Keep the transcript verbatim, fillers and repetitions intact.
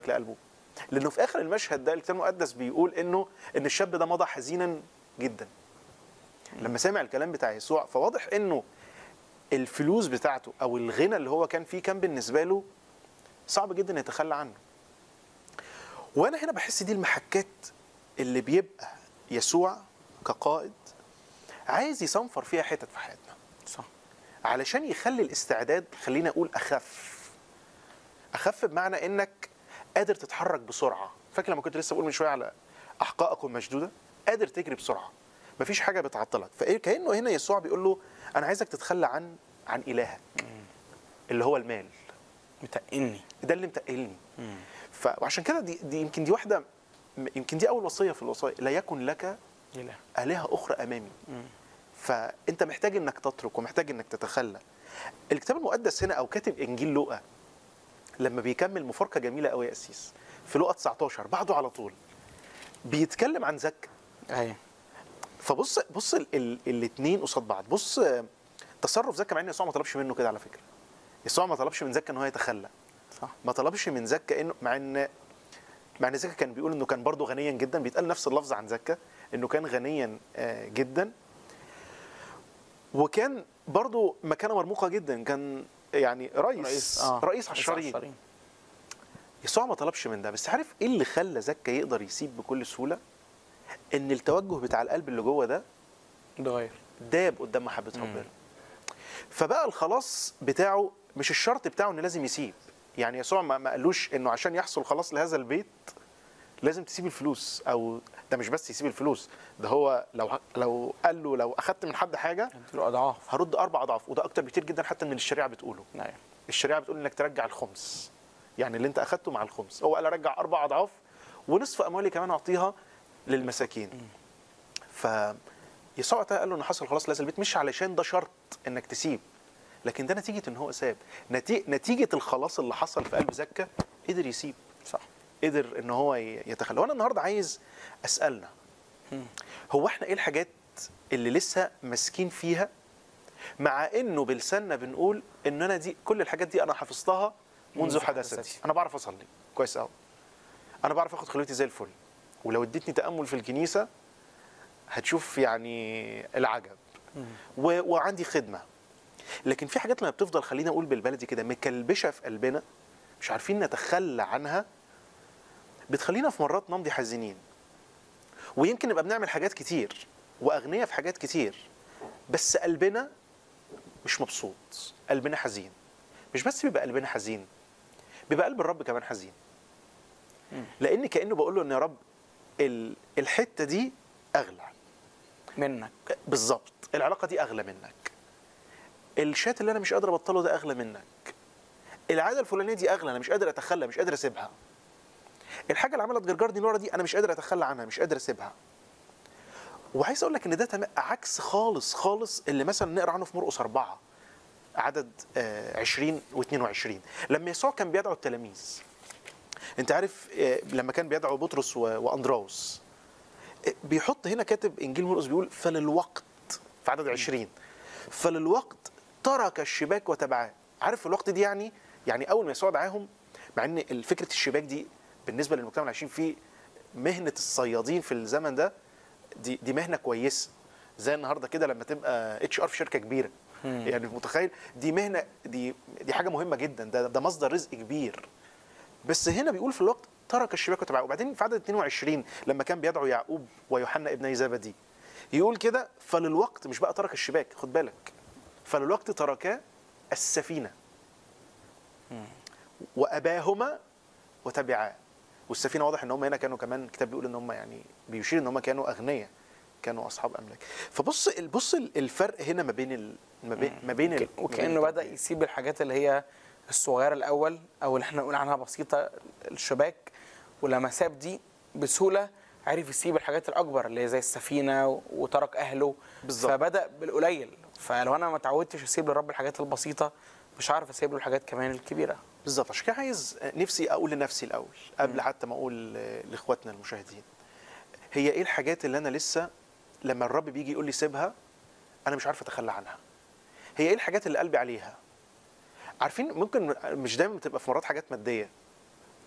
لقلبه، لانه في اخر المشهد ده الكتاب المقدس بيقول انه ان الشاب ده مضى حزينا جدا لما سمع الكلام بتاع يسوع. فواضح انه الفلوس بتاعته او الغنى اللي هو كان فيه كان بالنسبه له صعب جدا يتخلى عنه. وانا هنا بحس دي المحكات اللي بيبقى يسوع كقائد عايز يصنفر فيها حتت في حياتنا، صح، علشان يخلي الاستعداد، خلينا اقول اخف اخف بمعنى انك قادر تتحرك بسرعه. فاكر لما كنت لسه بقول من شويه على احقائكم مشدوده، قادر تجري بسرعه، مفيش حاجه بتعطلك. فكانه هنا يسوع بيقول له انا عايزك تتخلى عن عن الهك اللي هو المال، متقلني، ده اللي متقلني. ف... وعشان كده دي, دي يمكن دي واحده، يمكن دي اول وصيه في الوصايا، لا يكن لك إله الهه اخرى امامي. مم. فانت محتاج انك تترك ومحتاج انك تتخلى. الكتاب المقدس هنا او كاتب انجيل لوقا لما بيكمل مفارقه جميله قوي يا قسيس في لوقا تسعتاشر بعده على طول بيتكلم عن زكا. ايوه، فبص بص الاثنين قصاد بعض. بص تصرف زكا، مع ان يسوع ما طلبش منه كده على فكره. يسوع ما طلبش من زكا ان هو يتخلى، صح، ما طلبش من زكا انه، مع ان مع ان زكا كان بيقول انه كان برضه غنيا جدا، بيتقال نفس اللفظ عن زكا انه كان غنيا جدا، وكان برضه مكانه مرموقه جدا، كان يعني رئيس رئيس آه. رئيس عشرين. يسوع ما طلبش من ده، بس عارف ايه اللي خلى زكا يقدر يسيب بكل سهوله؟ ان التوجه بتاع القلب اللي جوه ده اتغير، داب قدام محبه ربنا. فبقى الخلاص بتاعه مش الشرط بتاعه انه لازم يسيب. يعني يسوع ما قالوش انه عشان يحصل خلاص لهذا البيت لازم تسيب الفلوس، او ده مش بس يسيب الفلوس، ده هو لو لو قال له لو اخدت من حد حاجه له اضعاف، هرد اربع اضعاف، وده اكتر بكتير جدا حتى من الشريعه بتقوله. ايوه، الشريعه بتقول انك ترجع الخمس، يعني اللي انت اخدته مع الخمس. هو قال ارجع اربع اضعاف ونصف اموالي كمان اعطيها للمساكين. ف يسوع قال له ان حصل خلاص لهذا البيت مش علشان ده شرط انك تسيب، لكن ده نتيجه ان هو ساب. نتيجه الخلاص اللي حصل في قلب زكا قدر يسيب، صح، قدر ان هو يتخلى. وانا النهارده عايز اسالنا، هو احنا ايه الحاجات اللي لسه ماسكين فيها، مع انه بلساننا بنقول ان انا دي كل الحاجات دي انا حفظتها منذ حدثتي، انا بعرف اصلي كويس قوي، انا بعرف اخد خلوتي زي الفل، ولو اديتني تامل في الكنيسه هتشوف يعني العجب، و... وعندي خدمه. لكن في حاجات لما بتفضل، خلينا اقول بالبلدي كده، مكلبشه في قلبنا مش عارفين نتخلى عنها، بتخلينا في مرات نمضي حزينين، ويمكن نبقى بنعمل حاجات كتير واغنياء في حاجات كتير، بس قلبنا مش مبسوط، قلبنا حزين. مش بس بيبقى قلبنا حزين، بيبقى قلب الرب كمان حزين، لان كانه بقول له ان يا رب الحته دي اغلى منك، بالظبط، العلاقه دي اغلى منك، الشات اللي انا مش قادر ابطله ده اغلى منك، العاده الفلانيه دي اغلى، انا مش قادر اتخلى، مش قادر اسيبها، الحاجه اللي عملت جرجرني لورا دي انا مش قادر اتخلى عنها، مش قادر اسيبها. وعايز اقول لك ان ده عكس خالص خالص اللي مثلا نقرا عنه في مرقس أربعة عدد عشرين واثنين وعشرين لما يسوع كان بيدعو التلاميذ. انت عارف لما كان بيدعو بطرس واندراوس، بيحط هنا كاتب انجيل مرقس بيقول فللوقت في عدد عشرين فللوقت ترك الشباك وتبعاه. عارف في الوقت دي يعني يعني اول ما يسوع دعاهم، مع ان فكره الشباك دي بالنسبه للمجتمع اللي عايشين فيه، مهنه الصيادين في الزمن ده دي دي مهنه كويسه، زي النهارده كده لما تبقى اتش ار في شركه كبيره. مم. يعني متخيل دي مهنه، دي دي حاجه مهمه جدا، ده ده مصدر رزق كبير. بس هنا بيقول في الوقت ترك الشباك وتبعه. وبعدين في عدد اثنين وعشرين لما كان بيدعو يعقوب ويوحنا ابني زبدي يقول كده فللوقت، مش بقى ترك الشباك، خد بالك، فللوقت تركا السفينه واباهما وتبعاه. والسفينه واضح ان هم هنا كانوا كمان، الكتاب بيقول ان هم يعني بيشير ان هم كانوا اغنياء، كانوا اصحاب املاك. فبص بص الفرق هنا ما بين ال... ما بين ما بين ال... وكانه بدا يسيب الحاجات اللي هي الصغيره الاول او اللي احنا نقول عنها بسيطه، الشباك، ولما ساب دي بسهوله عرف يسيب الحاجات الاكبر اللي هي زي السفينه وترك اهله بالزبط. فبدا بالقليل. فلو انا ما اتعودتش اسيب للرب الحاجات البسيطه مش عارف اسيب له الحاجات كمان الكبيره بالظبط. عشان كده عايز نفسي اقول لنفسي الاول قبل م. حتى ما اقول لاخواتنا المشاهدين، هي ايه الحاجات اللي انا لسه لما الرب بيجي يقول لي سيبها انا مش عارف اتخلى عنها؟ هي ايه الحاجات اللي قلبي عليها؟ عارفين ممكن مش دايما بتبقى في مرات حاجات ماديه،